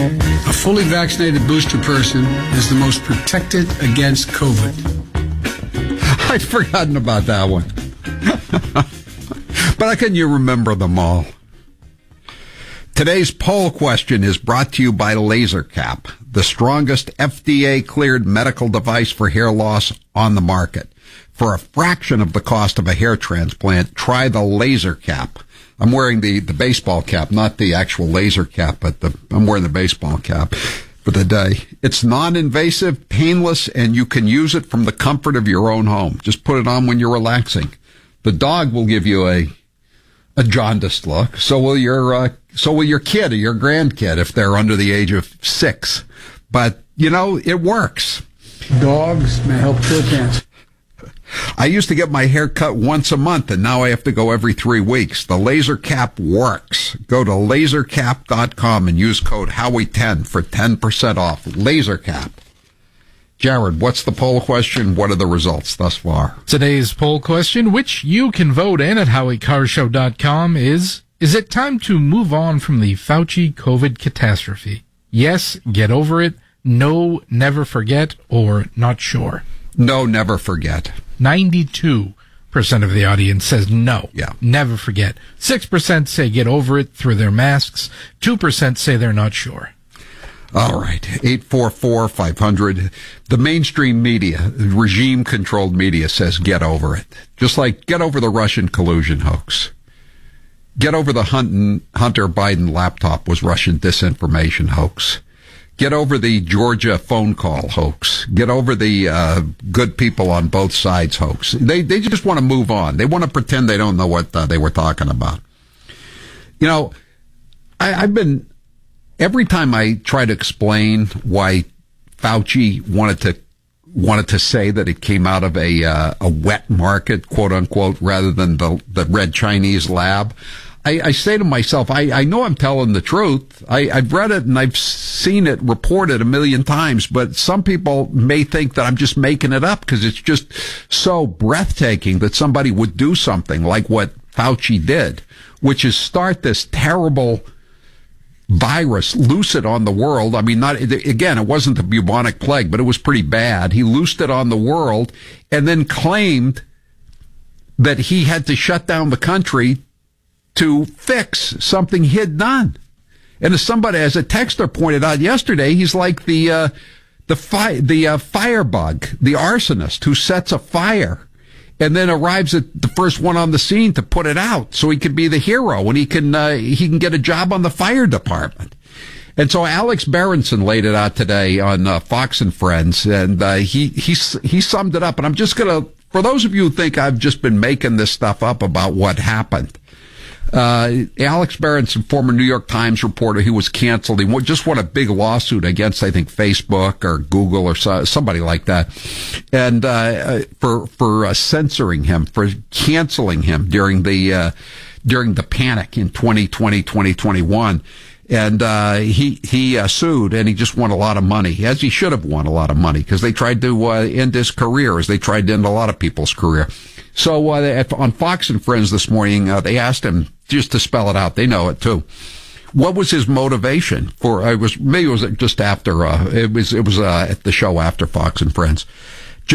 A fully vaccinated booster person is the most protected against COVID. I'd forgotten about that one. But how can you remember them all? Today's poll question is brought to you by LaserCap, the strongest FDA-cleared medical device for hair loss on the market. For a fraction of the cost of a hair transplant, try the LaserCap. I'm wearing the baseball cap, not the actual laser cap, but I'm wearing the baseball cap for the day. It's non-invasive, painless, and you can use it from the comfort of your own home. Just put it on when you're relaxing. The dog will give you a jaundiced look. So will your kid or your grandkid if they're under the age of 6. But, it works. Dogs may help cure cancer. I used to get my hair cut once a month, and now I have to go every 3 weeks. The LaserCap works. Go to lasercap.com and use code Howie10 for 10% off. LaserCap. Jared, what's the poll question? What are the results thus far? Today's poll question, which you can vote in at HowieCarShow.com, is it time to move on from the Fauci COVID catastrophe? Yes, get over it. No, never forget, or not sure. No, never forget. 92% of the audience says no. Yeah. Never forget. 6% say get over it through their masks. 2% say they're not sure. All right. 844-500. The mainstream media, regime-controlled media, says get over it. Just like get over the Russian collusion hoax. Get over the Hunter Biden laptop was Russian disinformation hoax. Get over the Georgia phone call hoax. Get over the good people on both sides hoax. They just want to move on. They want to pretend they don't know what they were talking about. I've been, every time I try to explain why Fauci wanted to say that it came out of a wet market, quote unquote, rather than the red Chinese lab, I say to myself, I know I'm telling the truth. I've read it and I've seen it reported a million times, but some people may think that I'm just making it up because it's just so breathtaking that somebody would do something like what Fauci did, which is start this terrible virus, loose it on the world. I mean, it wasn't the bubonic plague, but it was pretty bad. He loosed it on the world and then claimed that he had to shut down the country to fix something he'd done. And as a texter pointed out yesterday, he's like the firebug, the arsonist who sets a fire and then arrives at the first one on the scene to put it out so he can be the hero and he can get a job on the fire department. And so Alex Berenson laid it out today on Fox and Friends, and he summed it up. And I'm just for those of you who think I've just been making this stuff up about what happened, Alex Berenson, former New York Times reporter, he was canceled. He just won a big lawsuit against, I think, Facebook or Google or somebody like that, and for censoring him, for canceling him during the panic in 2020, 2021. And he sued, and he just won a lot of money, as he should have won a lot of money, because they tried to end his career, as they tried to end a lot of people's career. So on Fox and Friends this morning, they asked him just to spell it out. They know it too. What was his motivation for? It was just after. It was at the show after Fox and Friends.